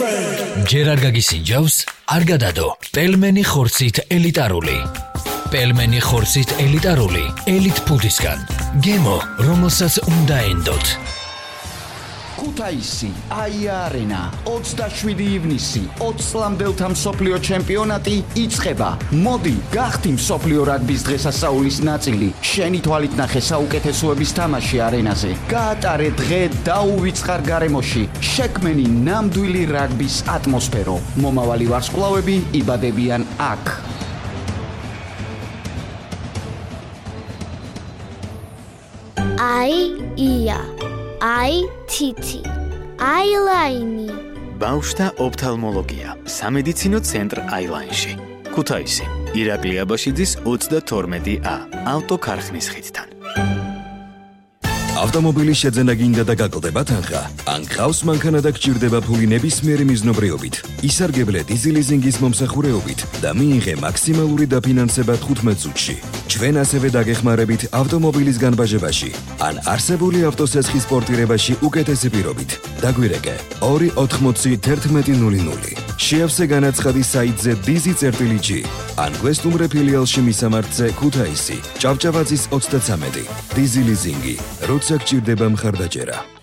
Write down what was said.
ჯერ არ გაგისინჯავს, არ გადადო. პელმენი ხორცით ელიტარული. პელმენი ხორცით ელიტარული, ელიტ ფუდისგან. გემო, რომელსაც უნდა ენდოთ. ქუთაისი, აია არენა, 27 ივნისი, 20 წლამდელთა მსოფლიო ჩემპიონატი იწყება. მოდი, გახდი მსოფლიო რაგბის დღესასწაულის ნაწილი. შენი თვალით ნახე საუკეთესოების თამაში არენაზე. გაატარე დღე დაუვიწყარ გარემოში. შექმენი ნამდვილი რაგბის ატმოსფერო. მომავალი ვარსკვლავები იბადებიან აქ. ია აი თითი აილაინი ბავშვთა ოფთალმოლოგია სამედიცინო ცენტრ აილაინში ქუთაისი ირაკლი აბაშიძის 32A ავტოქარხნის ხიდთან ავტომობილის შეძენა გინდა და გაკლდება თანხა ან გყავს მანქანა და გჭირდება ფული ნებისმიერი მიზნობრიობით ისარგებლე დიზელიზინგის მომსახურეობით და მიიღე მაქსიმალური დაფინანსება 15 წუთში ჩვენ ასევე დაგეხმარებით ავტომობილის განბაჟებაში ან არსებული ავტოსესხის პორტირებაში უკეთესი პირობით დაგვირეკე 2801100 შეავსე განაცხადი საიტზე dizi.g ან გვესტუმრე ფილიალში მისამართზე ქუთაისი ჭავჭავაძის 33 დიზელიზინგი როცა გჭირდება მხარდაჭერა